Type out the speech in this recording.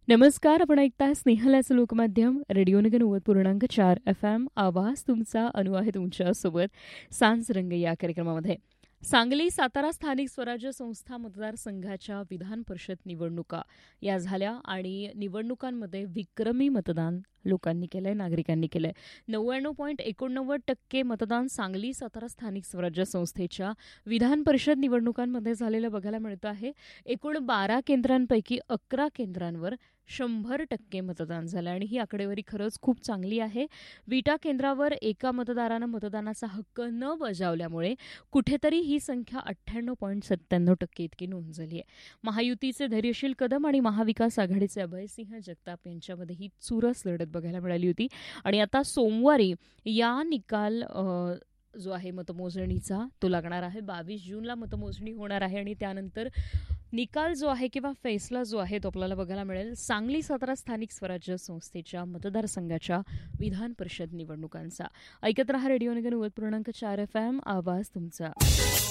नमस्कार. आपण ऐकताय स्नेहलाचं लोकमाध्यम रेडिओ नगर 90.4 FM. आवाज तुमचा, अनु आहे तुमच्यासोबत सांजरंग या कार्यक्रमामध्ये. सांगली सातारा स्थानिक स्वराज्य संस्था मतदारसंघाच्या विधान परिषद निवडणुका या झाल्या आणि निवडणुकांमध्ये विक्रमी मतदान लोकांनी केलंय, नागरिकांनी केलंय. 99.89% मतदान सांगली सातारा स्थानिक स्वराज्य संस्थेच्या विधान परिषद निवडणुकांमध्ये झालेलं बघायला मिळतं आहे. एकूण 12 केंद्रांपैकी 11 केंद्रांवर 100% मतदान झालं आणि ही आकडेवारी खरंच खूप चांगली आहे. विटा केंद्रावर एका मतदारानं मतदानाचा हक्क न बजावल्यामुळे कुठेतरी ही संख्या 98.97% इतकी नोंद झाली आहे. महायुतीचे धैर्यशील कदम आणि महाविकास आघाडीचे अभयसिंह जगताप यांच्यामध्ये ही चुरस लढत बघायला मिळाली होती आणि आता सोमवारी या निकाल जो आहे मतमोजणीचा तो लागणार आहे. 22 जूनला मतमोजणी होणार आहे आणि त्यानंतर निकाल जो आहे किंवा फैसला जो आहे तो आपल्याला बघायला मिळेल सांगली सातारा स्थानिक स्वराज्य संस्थेच्या मतदारसंघाच्या विधान परिषद निवडणुकांचा. ऐकत रहा रेडिओ नगर 90.4 FM. आवाज तुमचा.